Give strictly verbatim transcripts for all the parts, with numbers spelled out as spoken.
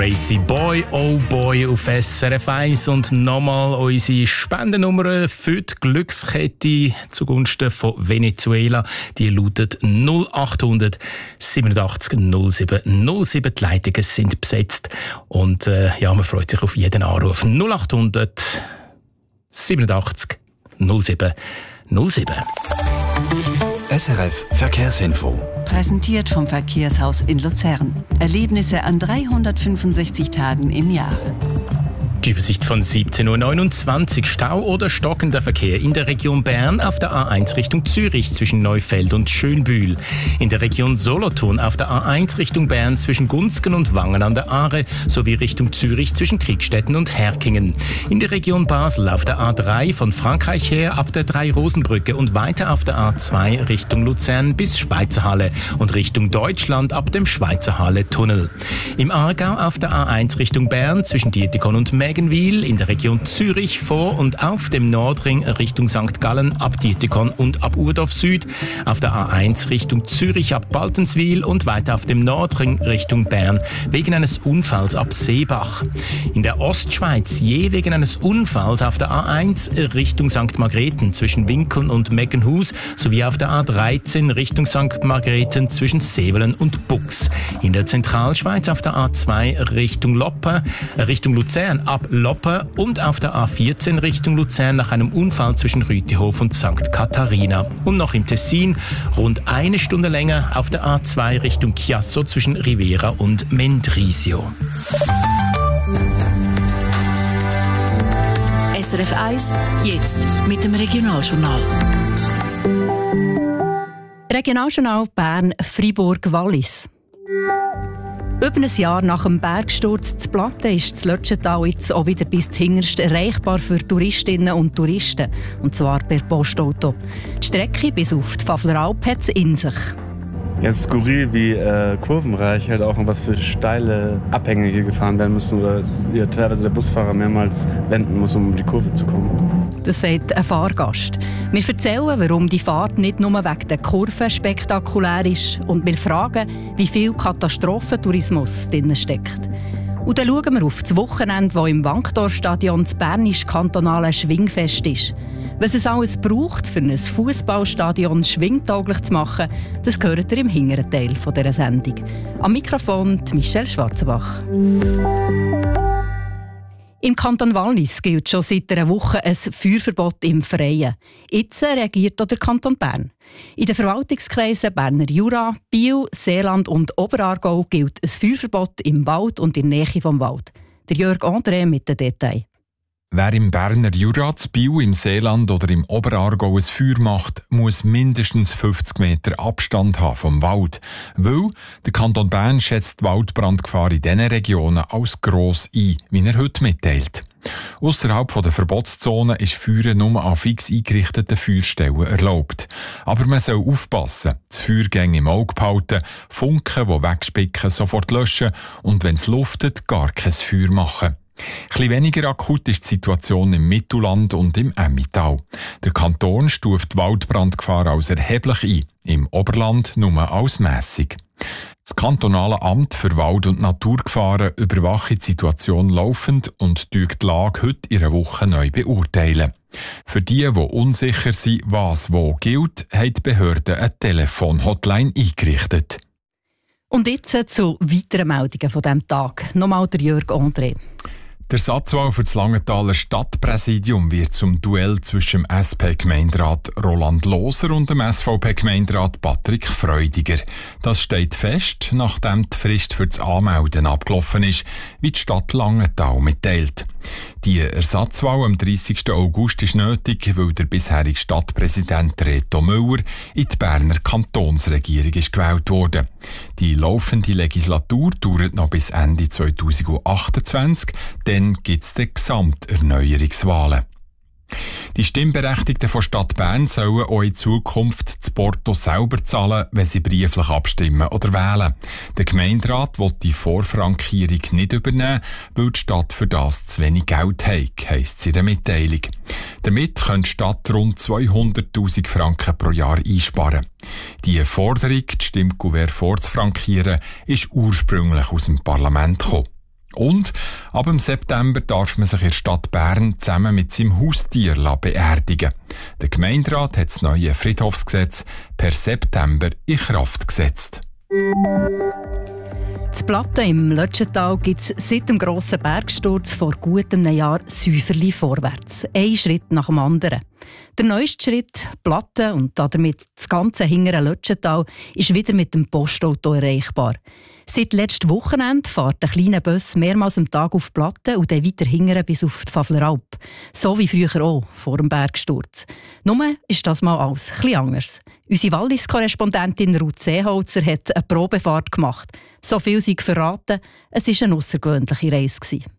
Crazy Boy, oh boy auf S R F eins und nochmal unsere Spendennummer für die Glückskette zugunsten von Venezuela. Die lautet null acht hundert siebenundachtzig null sieben null sieben. Die Leitungen sind besetzt und äh, ja, man freut sich auf jeden Anruf. null acht hundert siebenundachtzig null sieben null sieben. S R F Verkehrsinfo. Präsentiert vom Verkehrshaus in Luzern. Erlebnisse an dreihundertfünfundsechzig Tagen im Jahr. Die Übersicht von siebzehn Uhr neunundzwanzig. Stau oder stockender Verkehr in der Region Bern auf der A eins Richtung Zürich zwischen Neufeld und Schönbühl. In der Region Solothurn auf der A eins Richtung Bern zwischen Gunzgen und Wangen an der Aare sowie Richtung Zürich zwischen Kriegstetten und Herkingen. In der Region Basel auf der A drei von Frankreich her ab der Drei-Rosen-Brücke und weiter auf der A zwei Richtung Luzern bis Schweizerhalle und Richtung Deutschland ab dem Schweizerhalle-Tunnel. Im Aargau auf der A eins Richtung Bern zwischen Dietikon und Mägenwil, in der Region Zürich vor und auf dem Nordring Richtung Sankt Gallen ab Dietikon und ab Urdorf Süd, auf der A eins Richtung Zürich ab Baltenswil und weiter auf dem Nordring Richtung Bern wegen eines Unfalls ab Seebach. In der Ostschweiz je wegen eines Unfalls auf der A eins Richtung Sankt Margrethen zwischen Winkeln und Meckenhus sowie auf der A dreizehn Richtung Sankt Margrethen zwischen Sevelen und Bux. In der Zentralschweiz auf der A zwei Richtung Loppe, Richtung Luzern ab Loppe und auf der A vierzehn Richtung Luzern nach einem Unfall zwischen Rütihof und Sankt Katharina. Und noch im Tessin rund eine Stunde länger auf der A zwei Richtung Chiasso zwischen Rivera und Mendrisio. S R F eins, jetzt mit dem Regionaljournal. Regionaljournal Bern-Fribourg-Wallis. Über ein Jahr nach dem Bergsturz zu Platten ist das Lötschental jetzt auch wieder bis zuhinterst erreichbar für Touristinnen und Touristen, und zwar per Postauto. Die Strecke bis auf die Pfafleralp hat es in sich. Ja, skurril, wie äh, kurvenreich halt auch und was für steile Abhänge hier gefahren werden müssen oder ja, teilweise der Busfahrer mehrmals wenden muss, um um die Kurve zu kommen. Das sagt ein Fahrgast. Wir erzählen, warum die Fahrt nicht nur wegen der Kurven spektakulär ist, und wir fragen, wie viel Katastrophentourismus drin steckt. Und dann schauen wir auf das Wochenende, das im Wankdorfstadion das bernisch-kantonale Schwingfest ist. Was es alles braucht, für ein Fußballstadion schwingtauglich zu machen, das hört ihr im hinteren Teil dieser Sendung. Am Mikrofon Michelle Schwarzenbach. Im Kanton Wallis gilt schon seit einer Woche ein Feuerverbot im Freien. Jetzt reagiert auch der Kanton Bern. In den Verwaltungskreisen Berner Jura, Biel, Seeland und Oberaargau gilt ein Feuerverbot im Wald und in der Nähe vom Wald. Der Jörg André mit den Details. Wer im Berner Jura, zu Biel, im Seeland oder im Oberaargau ein Feuer macht, muss mindestens fünfzig Meter Abstand haben vom Wald. Weil der Kanton Bern schätzt die Waldbrandgefahr in diesen Regionen als gross ein, wie er heute mitteilt. Ausserhalb der Verbotszone ist Feuern nur an fix eingerichteten Feuerstellen erlaubt. Aber man soll aufpassen, das Feuergänge im Auge behalten, Funken, die wegspicken, sofort löschen und wenn es luftet, gar kein Feuer machen. Etwas weniger akut ist die Situation im Mittelland und im Emmental. Der Kanton stuft die Waldbrandgefahr als erheblich ein, im Oberland nur als mässig. Das kantonale Amt für Wald- und Naturgefahren überwacht die Situation laufend und tut die Lage heute in einer Woche neu beurteilen. Für die, die unsicher sind, was wo gilt, haben die Behörden eine Telefon-Hotline eingerichtet. Und jetzt zu weiteren Meldungen von diesem Tag. Nochmal der Jörg André. Der Ersatzwahl für das Langenthaler Stadtpräsidium wird zum Duell zwischen dem S P-Gemeinderat Roland Loser und dem S V P-Gemeinderat Patrick Freudiger. Das steht fest, nachdem die Frist für das Anmelden abgelaufen ist, wie die Stadt Langenthal mitteilt. Die Ersatzwahl am dreißigsten August ist nötig, weil der bisherige Stadtpräsident Reto Müller in die Berner Kantonsregierung ist gewählt wurde. Die laufende Legislatur dauert noch bis Ende zweitausendachtundzwanzig, dann gibt es die Gesamterneuerungswahlen. Die Stimmberechtigten von Stadt Bern sollen auch in Zukunft das Porto selber zahlen, wenn sie brieflich abstimmen oder wählen. Der Gemeinderat will die Vorfrankierung nicht übernehmen, weil die Stadt für das zu wenig Geld hat, heisst es in der Mitteilung. Damit kann die Stadt rund zweihunderttausend Franken pro Jahr einsparen. Die Forderung, die Stimmkuvert vorzufrankieren, ist ursprünglich aus dem Parlament gekommen. Und ab dem September darf man sich in der Stadt Bern zusammen mit seinem Haustier beerdigen. Der Gemeinderat hat das neue Friedhofsgesetz per September in Kraft gesetzt. In Platten im Lötschental gibt es seit dem grossen Bergsturz vor gut einem Jahr Säuferli vorwärts. Ein Schritt nach dem anderen. Der neueste Schritt, Platten und damit das ganze hintere Lötschental, ist wieder mit dem Postauto erreichbar. Seit letztem Wochenende fährt der kleine Bus mehrmals am Tag auf Platten und dann weiter hingere bis auf die Pfäffleralp. So wie früher auch, vor dem Bergsturz. Nur ist das mal alles etwas anders. Unsere Wallis-Korrespondentin Ruth Seeholzer hat eine Probefahrt gemacht. So viel sei verraten, es war eine aussergewöhnliche Reise.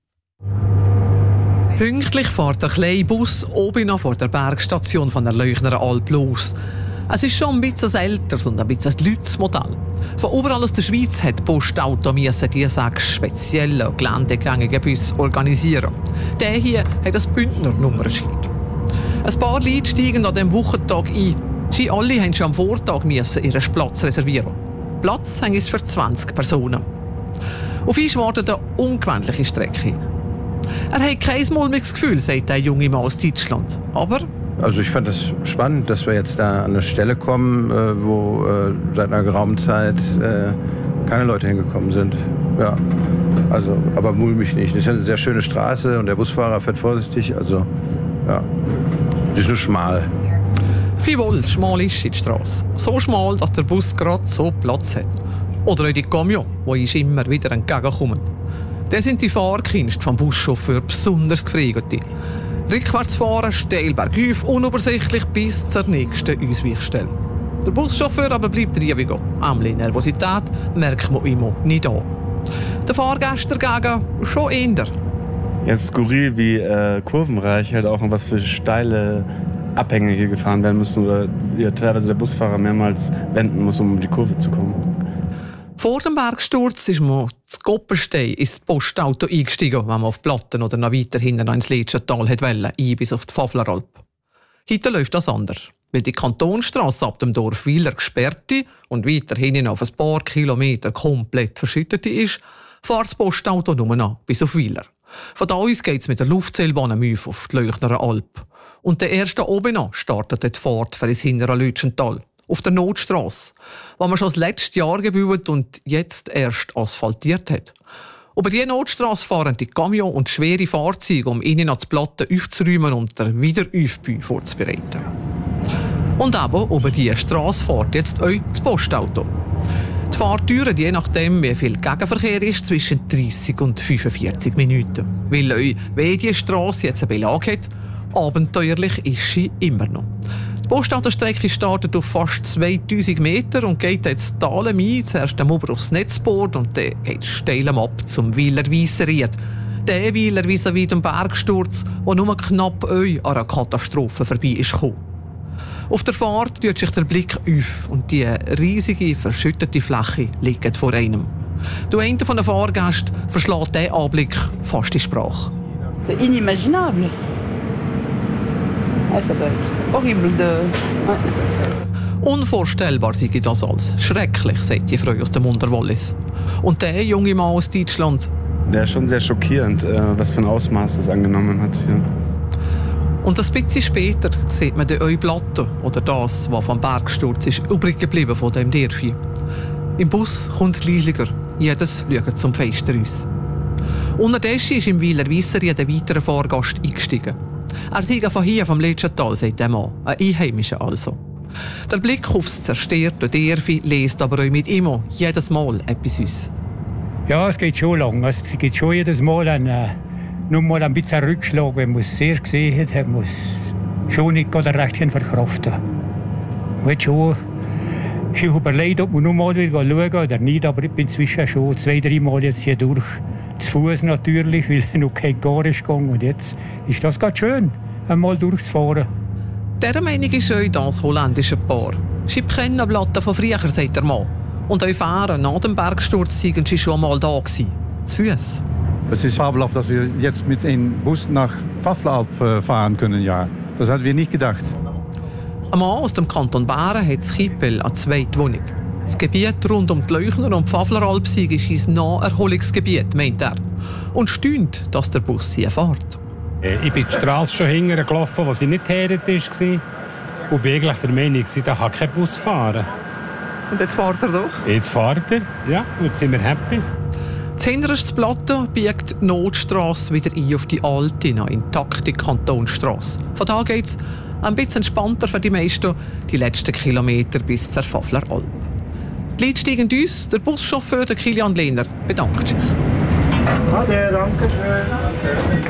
Pünktlich fährt der kleine Bus oben noch vor der Bergstation von der Leuchner Alp los. Es ist schon ein bisschen ein älteres und ein bisschen ein lautes Modell. Von überall aus der Schweiz hat die Postauto diese sechs speziellen geländegängigen Busse organisieren. Der hier hat ein Bündner Nummernschild. Ein paar Leute steigen an diesem Wochentag ein. Sie alle mussten schon am Vortag ihren Platz reservieren. Platz haben es für zwanzig Personen. Auf uns wartet eine ungewöhnliche Strecke. Er hat kein mulmiges Gefühl, sagt der junge Mann aus Deutschland. Aber also ich fand es das spannend, dass wir jetzt da an eine Stelle kommen, wo seit einer geraumen Zeit keine Leute hingekommen sind. Ja, also, aber mulmig nicht. Das ist eine sehr schöne Straße und der Busfahrer fährt vorsichtig. Also, ja, die ist nur schmal. Vielwohl, schmal ist die Straße. So schmal, dass der Bus gerade so Platz hat. Oder auch die Camion, die uns immer wieder entgegenkommen. Das sind die Fahrkünste vom Buschauffeur besonders gefragt. Rückwärts fahren, steil bergauf, unübersichtlich bis zur nächsten Ausweichstelle. Der Buschauffeur aber bleibt ewig. Ämli Nervosität merkt man immer nicht an. Der Fahrgäste dagegen schon eher. Jetzt skurril wie äh, kurvenreich halt auch und was für steile Abhänge hier gefahren werden müssen oder ja, teilweise der Busfahrer mehrmals wenden muss, um um die Kurve zu kommen. Vor dem Bergsturz ist man zu Goppenstein ins Postauto eingestiegen, wenn man auf Platten oder noch weiter hinten ins Lötschental wollte, ein bis auf die Pfäffleralp. Heute läuft das anders, weil die Kantonstrasse ab dem Dorf Wieler gesperrt und weiter hinten auf ein paar Kilometer komplett verschüttet ist, fährt das Postauto nur noch bis auf Wieler. Von da aus geht es mit der Luftseilbahn auf die Leuchner Alp. Und der erste oben noch startet die Fahrt für das hintere Lötschental. Auf der Notstrasse, die man schon das letzte Jahr gebaut und jetzt erst asphaltiert hat. Über diese Notstrasse fahren die Camion und schwere Fahrzeuge, um innen an die Platten aufzuräumen und der Wiederaufbau vorzubereiten. Und eben über diese Strasse fährt jetzt auch das Postauto. Die Fahrt dauert, je nachdem wie viel Gegenverkehr ist, zwischen dreißig und fünfundvierzig Minuten. Weil auch, wenn diese Strasse jetzt einen Belag hat, abenteuerlich ist sie immer noch. Die Postautostrecke startet auf fast zweitausend Meter und geht jetzt Talen ein, zuerst am Ober aufs Netzboard und dann geht es steil ab zum Wieler Weissenried. Der Wieler vis-à-vis dem Bergsturz, der nur knapp an einer Katastrophe vorbei ist gekommen. Auf der Fahrt tut sich der Blick auf und die riesige, verschüttete Fläche liegt vor einem. Der eine von den Fahrgästen verschlägt diesen Anblick fast die Sprache. C'est inimaginable. Ah, ça doit être horrible de... Unvorstellbar sei das alles. Schrecklich, sagt die Frau aus dem Unterwallis. Und der junge Mann aus Deutschland. Der ist schon sehr schockierend, was für ein Ausmaß das angenommen hat. Ja. Und ein bisschen später sieht man die Platte oder das, was vom Bergsturz ist übrig geblieben von dem Dörfchen. Im Bus kommt es leislicher. Jedes schaut zum Fenster raus. Unterdessen ist im Wieler Weissenried ein weiterer Fahrgast eingestiegen. Er sei von hier, vom Lötschental, sagt der Mann. Ein Einheimischer also. Der Blick aufs zerstörte Dörfchen lässt aber auch mit ihm jedes Mal etwas aus. Ja, es geht schon lang. Es gibt schon jedes Mal ein, äh, nur mal ein bisschen Rückschlag. Wenn man es sehr gesehen hat, hat man es schon nicht gerade recht verkraften. Man hat schon, schon überlegt, ob man noch mal schauen will oder nicht. Aber ich bin inzwischen schon zwei, drei Mal jetzt hier durch. Zu Fuß natürlich, weil noch kein Gar ist gegangen. Und jetzt ist das ganz schön, einmal durchzufahren. Dieser Meinung ist auch das holländische Paar. Sie kennen Platten von früher, sagt der Mann. Und auch fahren nach dem Bergsturz waren sie schon einmal da gewesen. Zu Fuß. Es ist fabelhaft, dass wir jetzt mit einem Bus nach Pfäffleralp fahren können. Ja. Das hatten wir nicht gedacht. Ein Mann aus dem Kanton Bern hat in Kippel eine zweite Wohnung. Das Gebiet rund um die Leuchner und die Pfafleralp sei ein Naherholungsgebiet, meint er. Und staunt, dass der Bus hier fährt. Ich bin die Straße schon hinterher gelaufen, wo sie nicht herret war. Und bin eigentlich der Meinung, da kann kein Bus fahren. Und jetzt fährt er doch? Jetzt fährt er, ja, und jetzt sind wir happy. Zuhinterst Plateau biegt die Notstrasse wieder ein auf die alte, noch intakte Kantonsstrasse. Von da geht es ein bisschen entspannter für die meisten, die letzten Kilometer bis zur Pfafleralp. Die Leute steigen uns, der Buschauffeur der Kilian Lehner bedankt sich. Ade, danke schön.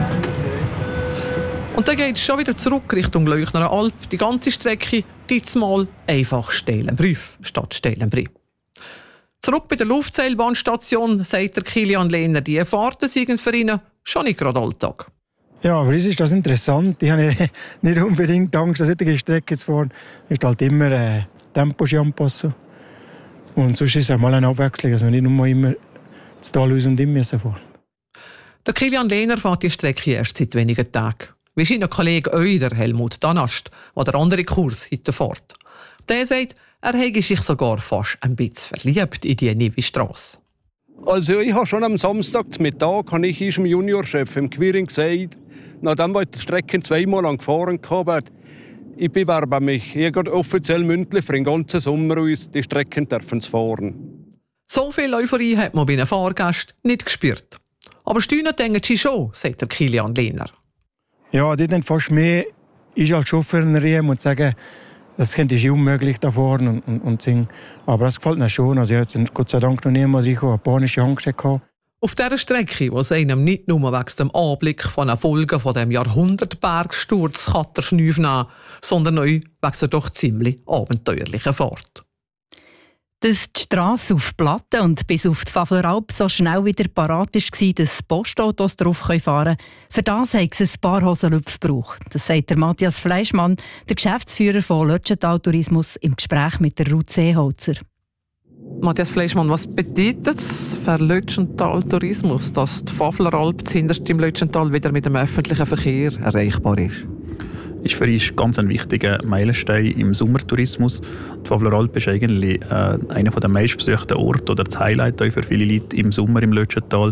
Und dann geht es schon wieder zurück Richtung Leuchner Alp. Die ganze Strecke, diesmal einfach Stellenbrief statt Stellenbrief. Zurück bei der Luftseilbahnstation, sagt der Kilian Lehner, die Fahrten seien für ihn schon nicht gerade Alltag. Ja, für uns ist das interessant. Ich habe nicht unbedingt Angst, eine solche Strecke zu fahren. Es ist halt immer äh, Tempo-Anpassen. Und sonst ist es auch mal eine Abwechslung, dass wir nicht nur immer zu Tal aus und immer fahren. Der Kilian Lehner fährt die Strecke erst seit wenigen Tagen. Wie sein Kollege Euder, Helmut Danast, der den anderen Kurs heute fährt. Der sagt, er hätte sich sogar fast ein bisschen verliebt in die Nivi-Strasse. Also ich habe schon am Samstagmittag habe ich unserem Juniorchef im Quiring gesagt, nachdem wir die Strecke zweimal lang gefahren haben, ich bewerbe mich ich offiziell mündlich für den ganzen Sommer uns die Strecken dürfen zu fahren. So viel Euphorie hat man bei einem Fahrgast nicht gespürt. Aber steuern denken sie schon, sagt der Kilian Lehner. Ja, die dann fast mehr ist als Chauffeur in Riem und sagen, das ist unmöglich da vorne und, und, und singen. Aber das gefällt mir schon. Also ich hatte Gott sei Dank noch niemals eine panische Angst gehabt. Auf dieser Strecke, wo es einem nicht nur wegen dem Anblick von einer Folge von dem Jahrhundertbergsturz Katterschnüff nehmen, sondern auch wegen der doch ziemlich abenteuerlichen Fahrt. Dass die Strasse auf Platte und bis auf die Pfafleralp so schnell wieder parat war, dass Postautos drauf fahren können, für das hat es ein paar Hosenlüpfe gebraucht. Das sagt der Matthias Fleischmann, der Geschäftsführer von Lötschental Tourismus, im Gespräch mit der Ruth Seeholzer. Matthias Fleischmann, was bedeutet es für Lötschental Tourismus, dass die Pfafleralp zuhinterst im Lötschental wieder mit dem öffentlichen Verkehr erreichbar ist? Ist für uns ganz ein wichtiger Meilenstein im Sommertourismus. Die Pfafleralp ist eigentlich äh, einer der meistbesuchten Orte oder das Highlight für viele Leute im Sommer im Lötschental.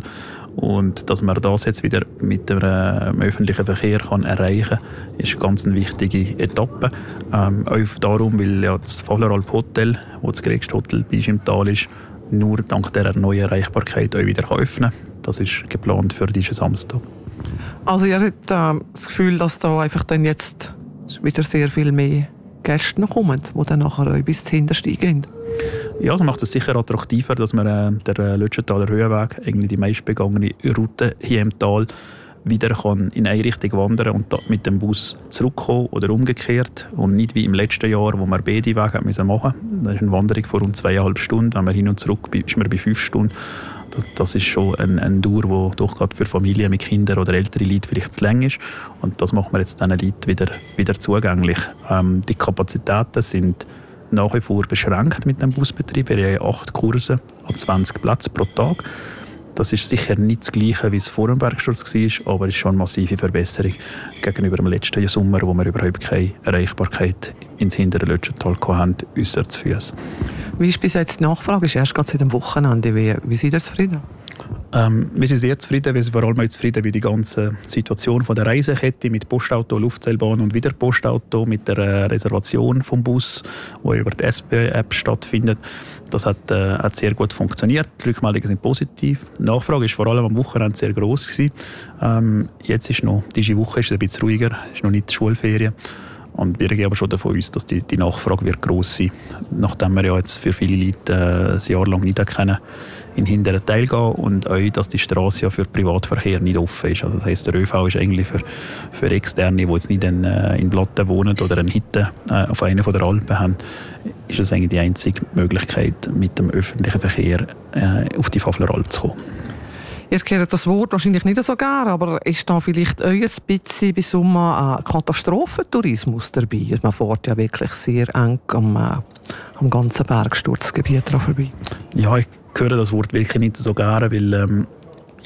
Und dass man das jetzt wieder mit dem äh, öffentlichen Verkehr kann erreichen kann, ist ganz eine wichtige Etappe. Ähm, auch darum, weil ja das Pfafleralp Hotel, das das größte Hotel bei uns im Tal ist, nur dank dieser neuen Erreichbarkeit auch wieder öffnen kann. Das ist geplant für diesen Samstag. Also ihr habt äh, das Gefühl, dass da einfach dann jetzt wieder sehr viel mehr Gäste noch kommen, die dann nachher auch bis hinterst eingehen? Ja, das macht es sicher attraktiver, dass man äh, der Lötschentaler Höhenweg, eigentlich die meistbegangene Route hier im Tal, wieder kann in eine Richtung wandern und mit dem Bus zurückkommen oder umgekehrt. Und nicht wie im letzten Jahr, wo wir beide Wege machen mussten. Das ist eine Wanderung von rund zweieinhalb Stunden. Wenn man hin und zurück ist man bei fünf Stunden. Das ist schon eine, eine Dauer, die doch gerade für Familien mit Kindern oder älteren Leuten vielleicht zu lang ist. Und das machen wir jetzt diesen Leuten wieder, wieder zugänglich. Ähm, die Kapazitäten sind nach wie vor beschränkt mit dem Busbetrieb. Wir haben acht Kurse an zwanzig Plätzen pro Tag. Das ist sicher nicht das Gleiche, wie es vor dem Bergsturz war, aber es ist schon eine massive Verbesserung gegenüber dem letzten Sommer, wo wir überhaupt keine Erreichbarkeit ins hintere Lötschental hatten, äußerst zu Fuss. Wie ist bis jetzt die Nachfrage? Ist erst gerade seit dem Wochenende. Wie, wie seid ihr zufrieden? Ähm, wir sind sehr zufrieden. Wir sind vor allem auch zufrieden, wie die ganze Situation von der Reisekette mit Postauto, Luftseilbahn und wieder Postauto, mit der äh, Reservation vom Bus, die über die S B-App stattfindet. Das hat, äh, hat sehr gut funktioniert. Die Rückmeldungen sind positiv. Die Nachfrage war vor allem am Wochenende sehr gross gewesen. Ähm, jetzt ist noch, diese Woche ist es ein bisschen ruhiger, ist noch nicht die Schulferien. Und wir gehen aber schon davon aus, dass die, die Nachfrage wird gross sein, nachdem wir ja jetzt für viele Leute äh, ein Jahr lang nicht können in den hinteren Teil gehen und auch, dass die Straße ja für Privatverkehr nicht offen ist. Also das heisst, der ÖV ist eigentlich für, für Externe, die jetzt nicht in, äh, in Blatten wohnen oder eine Hütte äh, auf einer der Alpen haben, ist das eigentlich die einzige Möglichkeit, mit dem öffentlichen Verkehr äh, auf die Pfafleralp zu kommen. Ihr kennt das Wort wahrscheinlich nicht so gerne, aber ist da vielleicht euer ein bisschen bei Sommer ein Katastrophentourismus dabei? Man fährt ja wirklich sehr eng am, äh, am ganzen Bergsturzgebiet vorbei. Ja, ich höre das Wort wirklich nicht so gerne, weil ähm,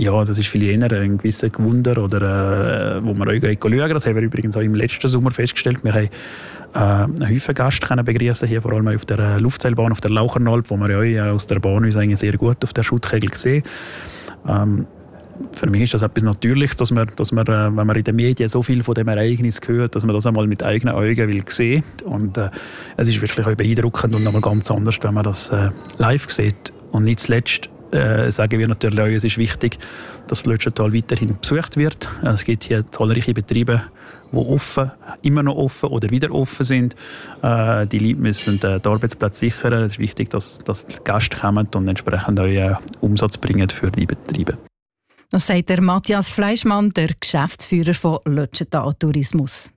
Ja, das ist viel eher ein gewisser Gewunder, oder, äh, wo wir auch schauen. Das haben wir übrigens auch im letzten Sommer festgestellt. Wir haben äh, einen Haufen Gäste begrüßen hier, vor allem auf der Luftseilbahn, auf der Lauchernalp, wo wir ja auch aus der Bahn uns eigentlich sehr gut auf der Schuttkegel sehen. Ähm, Für mich ist das etwas Natürliches, dass man, dass man, wenn man in den Medien so viel von dem Ereignis hört, dass man das einmal mit eigenen Augen will sehen. Und äh, es ist wirklich auch beeindruckend und nochmal ganz anders, wenn man das äh, live sieht. Und nicht zuletzt äh, sagen wir natürlich auch, es ist wichtig, dass das Lötschental weiterhin besucht wird. Es gibt hier zahlreiche Betriebe, die offen, immer noch offen oder wieder offen sind. Äh, die Leute müssen den Arbeitsplatz sichern. Es ist wichtig, dass, dass die Gäste kommen und entsprechend auch äh, Umsatz bringen für die Betriebe. Das sagt der Matthias Fleischmann, der Geschäftsführer von Lötschental Tourismus.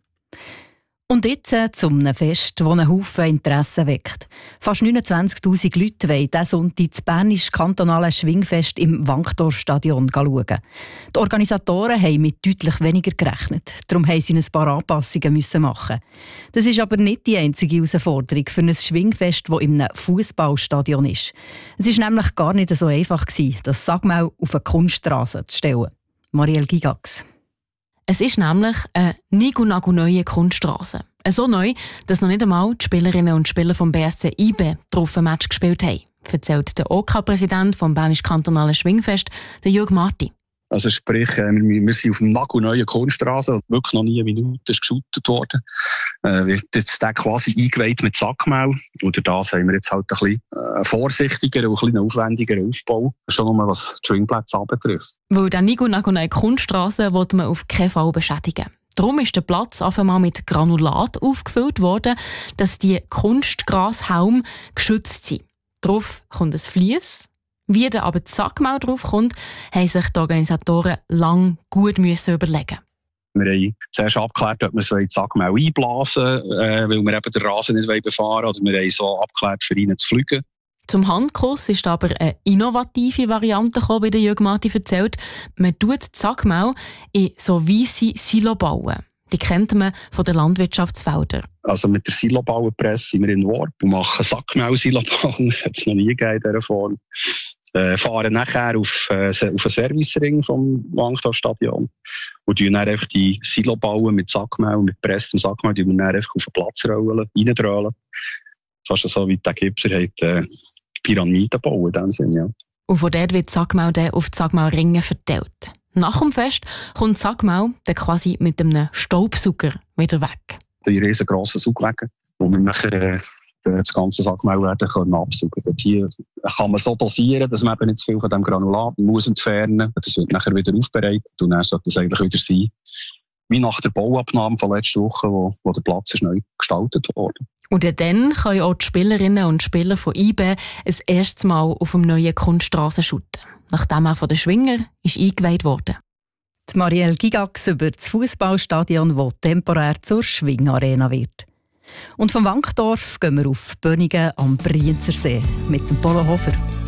Und jetzt äh, zum Fest, das einen Haufen Interesse weckt. Fast neunundzwanzigtausend Leute wollen diesen Sonntag das bernisch-kantonale Schwingfest im Wankdorfstadion schauen. Die Organisatoren haben mit deutlich weniger gerechnet. Darum mussten sie ein paar Anpassungen machen. Das ist aber nicht die einzige Herausforderung für ein Schwingfest, das in einem Fußballstadion ist. Es war nämlich gar nicht so einfach, das Sagmau auf eine Kunststraße zu stellen. Marielle Gigax. Es ist nämlich eine nigu-nagu-neue Kunststraße. So neu, dass noch nicht einmal die Spielerinnen und Spieler vom B S C I B drauf ein Match gespielt haben, erzählt der O K-Präsident vom bernisch-kantonalen Schwingfest, der Jürg Marti. Also sprich, wir sind auf dem nagelneuen Kunststraße, wirklich noch nie eine Minute geschootet worden. Äh, wird jetzt der quasi eingeweiht mit Sackmehl. Und durch das haben wir jetzt halt ein bisschen äh, vorsichtiger und ein bisschen aufwendiger Aufbau, schon nur was die Schwingplätze anbetrifft. Weil der nigu-nagu-neue Kunststraße wollte man auf keinen Fall beschädigen. Darum ist der Platz einfach mal mit Granulat aufgefüllt worden, dass die Kunstgrashalme geschützt sind. Darauf kommt ein Vlies. Wie dann aber das Sackmehl drauf kommt, haben sich die Organisatoren lang gut müssen überlegen. Wir haben zuerst abgeklärt, ob wir so in das Sackmehl einblasen, äh, weil wir eben den Rasen nicht befahren wollen. Oder wir haben so abgeklärt, für ihn zu fliegen. Zum Handkuss ist aber eine innovative Variante gekommen, wie der Jürg Marti erzählt. Man tut das Sackmehl in so weisse Silo bauen. Die kennt man von den Landwirtschaftsfeldern. Also mit der Silobauerpresse sind wir in Warp und machen Sackmehl-Silobau. Das hat es noch nie gegeben in dieser Form. Äh, fahren nachher auf, äh, auf einen Servicering vom Wankdorfstadion und tun dann einfach die Silo bauen mit Sackmehl, mit gepresstem Sackmehl, die wir dann einfach auf den Platz rollen, reindrölen. Fast so wie der Gipser hat äh, Pyramiden bauen in dem Sinne, ja. Und von dort wird Sackmehl dann auf die Sackmehlringe verteilt. Nach dem Fest kommt Sackmehl dann quasi mit einem Staubsauger wieder weg. Die riesengroßen Saugwege, wo wir nachher äh, das ganze Sackmehl werden können absaugen. Dort hier kann man so dosieren, dass man eben nicht zu viel von dem Granulat muss entfernen. Das wird nachher wieder aufbereitet und dann sollte es eigentlich wieder sein, wie nach der Bauabnahme von letzter Woche, wo, wo der Platz ist neu gestaltet wurde. Und dann können auch die Spielerinnen und Spieler von I B ein erstes Mal auf dem neuen Kunststraße shooten, nachdem auch von den Schwinger ist eingeweiht wurde. Die Marielle Gigax über das Fußballstadion, das temporär zur Schwingarena wird. Und vom Wankdorf gehen wir auf Bönigen am Brienzersee mit dem Polo Hofer.